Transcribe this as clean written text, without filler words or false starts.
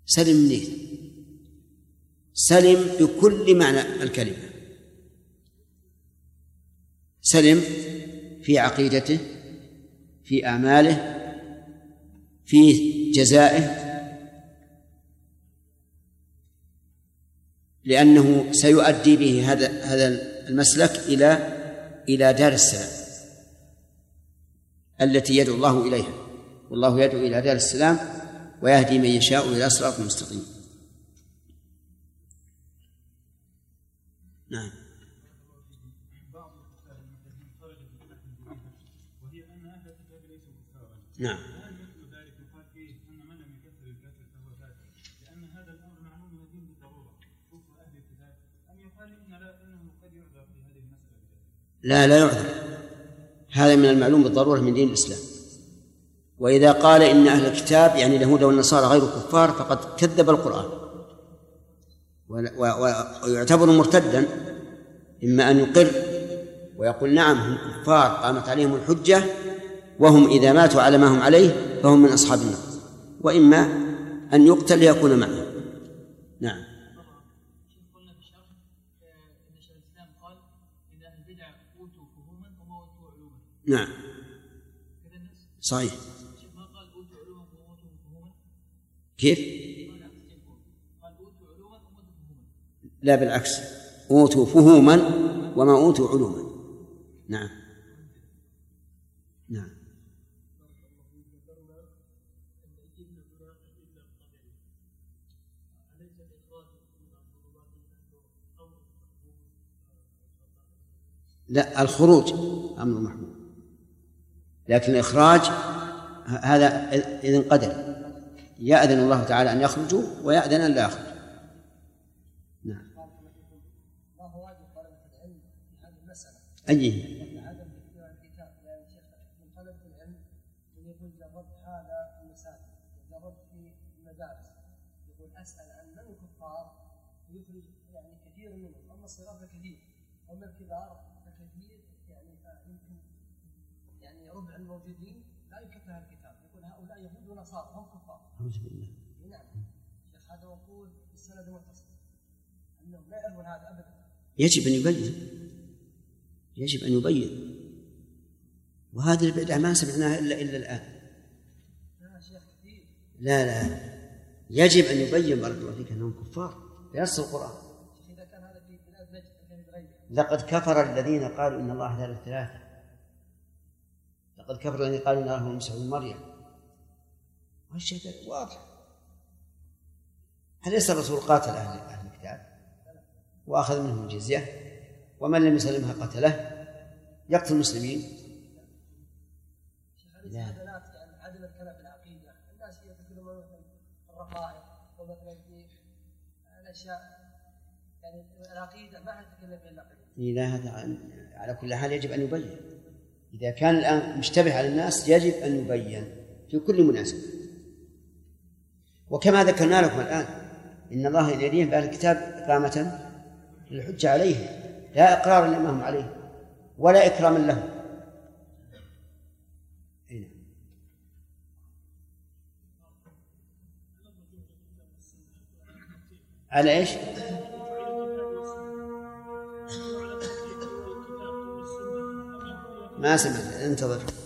سلم منين؟ سلم بكل معنى الكلمة، سلم في عقيدته، في أعماله، في جزائه، لأنه سيؤدي به هذا المسلك إلى دار السلام التي يدعو الله إليها، والله يدعو إلى دار السلام ويهدي من يشاء إلى صراط مستقيم. نعم. نعم. لا يعذر، هذا من المعلوم بالضرورة من دين الإسلام. وإذا قال إن أهل الكتاب يعني اليهود والنصارى غير كفار فقد كذب القرآن ويعتبر مرتدا، إما أن يقر ويقول نعم هم كفار قامت عليهم الحجة وهم إذا ماتوا على ما هم عليه فهم من أصحاب النار، وإما أن يقتل ليكون معه. نعم. نعم صحيح. كيف؟ لا بالعكس، أوتوا فهوما وما أوتوا علوما. نعم. نعم. لا، الخروج أمر محمود، لكن الإخراج هذا إذن قدر، يأذن الله تعالى أن يخرجوا ويأذن أن لا يخرجوا. نعم. ما هو واجب طلبة العلم في هذه المسألة؟ أيه؟ عدم اختيار الكتاب، يعني شيخ من طلبة العلم أن يقول جربت هذا في المساجد وجربت في المدارس، يقول أسأل عن من الكفار ويخرج يعني كثير منهم، أما الصغار فكثير وأما الكبار فكثير، يعني يمكن يعني ربع الموجودين لا يكفي هذا الكتاب، يقول هؤلاء يهود ونصارى هم كفار. أعوذ بالله. نعم شيخ، هذا يقول السند متصل أنهم لا يعرفون هذا أبدا. يجب أن يبين، وهذه البدعة ما سمعناها إلا الآن. لا شيخ كثير. لا يجب أن يبين بارك الله فيك أنهم كفار بنص القرآن. إذا كان هذا في بلاد نجد غيره. لقد كفر الذين قالوا إن الله ثالث ثلاثة، لقد كفر الذين قالوا إن الله هو المسيح ابن مريم، والشيء واضح. أليس الرسول قاتل أهل الكتاب وأخذ منهم الجزية، ومن لم يسلمها قتله، يقتل المسلمين؟ لا. يعني عدم الكلام في العقيدة، الناس يتكلمون في الرقائق ومثلا في الأشياء يعني العقيدة ما يتكلم في العقيدة. لا، هذا على كل حال يجب أن يبين. إذا كان الآن مشتبه على الناس يجب أن يبين في كل مناسبة. وكما ذكرنا لكم الآن إن الله يريهم بأهل الكتاب إقامة للحجة عليه، لا إقرارا لما هم عليه ولا إكراما لهم. على إيش؟ ما سمعت، انتظر.